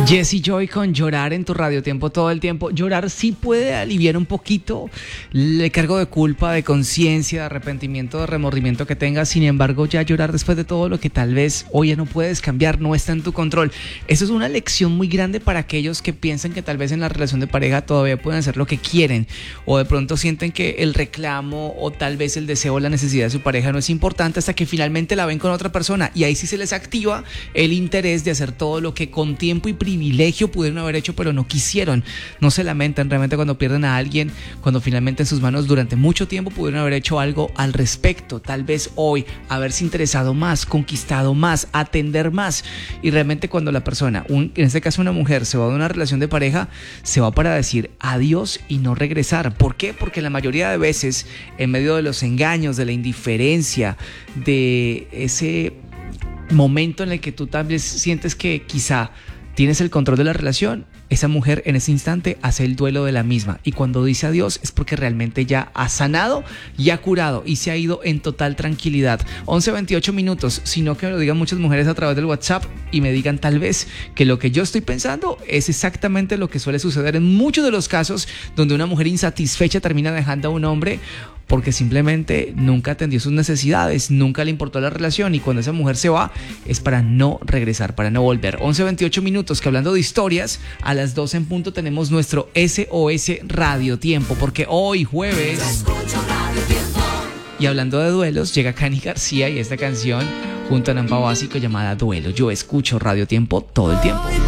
Jesse Joy con Llorar en tu Radio Tiempo todo el tiempo. Llorar sí puede aliviar un poquito el cargo de culpa, de conciencia, de arrepentimiento, de remordimiento que tengas. Sin embargo, ya llorar después de todo lo que tal vez hoy ya no puedes cambiar, no está en tu control. Eso es una lección muy grande para aquellos que piensan que tal vez en la relación de pareja todavía pueden hacer lo que quieren, o de pronto sienten que el reclamo o tal vez el deseo o la necesidad de su pareja no es importante hasta que finalmente la ven con otra persona, y ahí sí se les activa el interés de hacer todo lo que con tiempo y privilegio pudieron haber hecho pero no quisieron. No se lamentan realmente cuando pierden a alguien, cuando finalmente en sus manos durante mucho tiempo pudieron haber hecho algo al respecto, tal vez hoy haberse interesado más, conquistado más, atender más. Y realmente cuando la persona, en este caso una mujer, se va de una relación de pareja, se va para decir adiós y no regresar. ¿Por qué? Porque la mayoría de veces, en medio de los engaños, de la indiferencia, de ese momento en el que tú tal vez sientes que quizá tienes el control de la relación, esa mujer en ese instante hace el duelo de la misma, y cuando dice adiós es porque realmente ya ha sanado y ha curado y se ha ido en total tranquilidad. 11:28 minutos, sino que me lo digan muchas mujeres a través del WhatsApp y me digan tal vez que lo que yo estoy pensando es exactamente lo que suele suceder en muchos de los casos donde una mujer insatisfecha termina dejando a un hombre porque simplemente nunca atendió sus necesidades, nunca le importó la relación, y cuando esa mujer se va es para no regresar, para no volver. 11:28 minutos, que hablando de historias, a las 12 en punto tenemos nuestro SOS Radio Tiempo, porque hoy jueves, y hablando de duelos, llega Cani García y esta canción junto a Nampa Básico llamada Duelo. Yo escucho Radio Tiempo todo el tiempo.